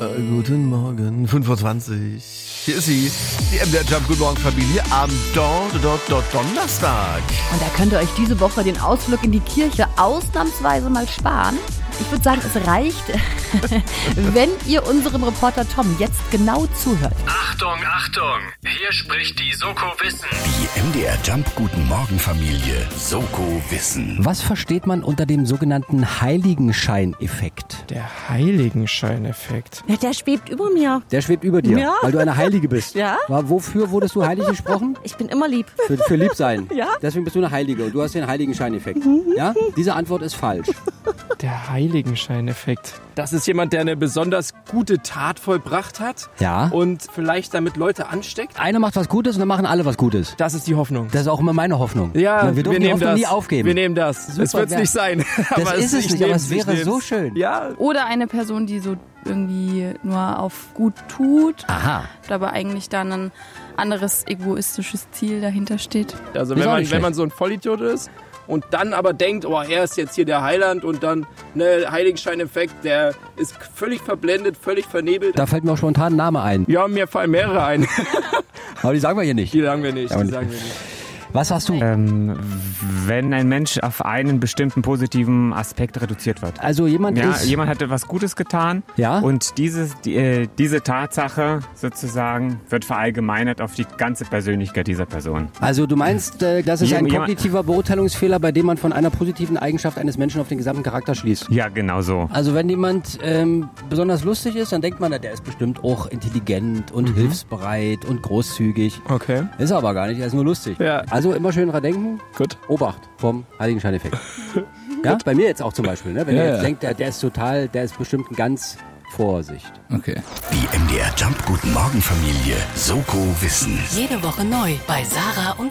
Guten Morgen, 5:20 Uhr. Hier ist sie, die MDR Jump Guten Morgen Familie am Donnerstag. Und da könnt ihr euch diese Woche den Ausflug in die Kirche ausnahmsweise mal sparen. Ich würde sagen, es reicht, wenn ihr unserem Reporter Tom jetzt genau zuhört. Achtung, Achtung! Hier spricht die Soko Wissen. Die MDR Jump Guten Morgen Familie Soko Wissen. Was versteht man unter dem sogenannten Heiligenscheineffekt? Der Heiligenscheineffekt. Ja, der schwebt über mir. Der schwebt über dir, Ja. weil du eine Heilige bist. Ja. Wofür wurdest du heilig gesprochen? Ich bin immer lieb. Für lieb sein. Ja. Deswegen bist du eine Heilige und du hast den Heiligenscheineffekt. Ja? Diese Antwort ist falsch. Der Heiligenscheineffekt. Das ist jemand, der eine besonders gute Tat vollbracht hat. Ja. Und vielleicht damit Leute ansteckt. Einer macht was Gutes und dann machen alle was Gutes. Das ist die Hoffnung. Das ist auch immer meine Hoffnung. Ja, wir dürfen die Hoffnung nie aufgeben. Wir nehmen das. Super, es wird es nicht sein. Das ist es nicht, aber es wäre so schön. Ja. Oder eine Person, die so irgendwie nur auf gut tut, Aha. aber eigentlich dann ein anderes egoistisches Ziel dahinter steht. Also Ist auch nicht wenn man schlecht. so ein Vollidiot ist und dann aber denkt, oh, er ist jetzt hier der Heiland und dann Heiligenscheineffekt, der ist völlig verblendet, völlig vernebelt. Da fällt mir auch spontan ein Name ein. Ja, mir fallen mehrere ein. Aber die sagen wir hier nicht. Die sagen wir nicht. Aber Die nicht. sagen wir nicht. Was hast du? Wenn ein Mensch auf einen bestimmten positiven Aspekt reduziert wird. Also jemand Ja, ist... jemand hat etwas Gutes getan Ja. und diese Tatsache sozusagen wird verallgemeinert auf die ganze Persönlichkeit dieser Person. Also du meinst, das ist ein Jemand- kognitiver Beurteilungsfehler, bei dem man von einer positiven Eigenschaft eines Menschen auf den gesamten Charakter schließt. Ja, genau so. Also wenn jemand besonders lustig ist, dann denkt man, der ist bestimmt auch intelligent und hilfsbereit und großzügig. Okay. Ist er aber gar nicht, er ist nur lustig. Ja. Also immer schön dran denken, Gut. Obacht vom Heiligenscheineffekt. Ja, bei mir jetzt auch zum Beispiel. Ne? Wenn ihr jetzt denkt, der ist bestimmt ein ganz Vorsicht. Okay. Die MDR Jump Guten Morgen Familie Soko Wissen. Jede Woche neu bei Sarah und